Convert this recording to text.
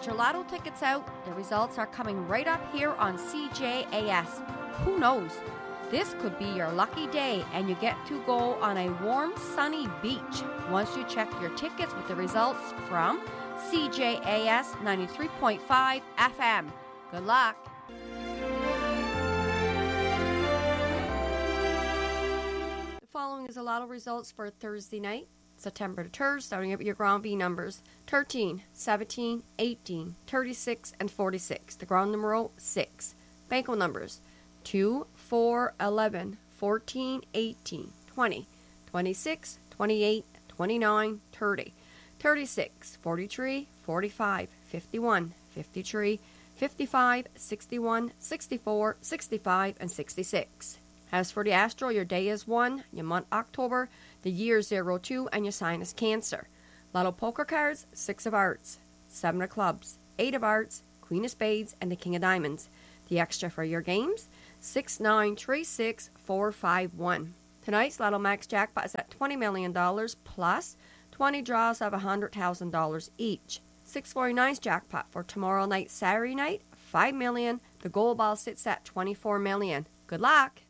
Get your lotto tickets out. The results are coming right up here on CJAS. Who knows? This could be your lucky day and you get to go on a warm, sunny beach once you check your tickets with the results from CJAS 93.5 FM. Good luck. The following is a lotto results for Thursday night, September the 3rd, starting up with your ground B numbers 13, 17, 18, 36, and 46. The ground numero 6. Banco numbers 2, 4, 11, 14, 18, 20, 26, 28, 29, 30, 36, 43, 45, 51, 53, 55, 61, 64, 65, and 66. As for the astro, your day is 1, your month October, the year 02, and your sign is Cancer. Lotto poker cards, 6 of hearts, 7 of clubs, 8 of hearts, Queen of spades, and the King of diamonds. The extra for your games, 6, 9, 3, 6, 4, 5, 1. Tonight's Lotto Max jackpot is at $20 million plus 20 draws of $100,000 each. 649's jackpot for tomorrow night, Saturday night, $5 million. The gold ball sits at $24 million. Good luck.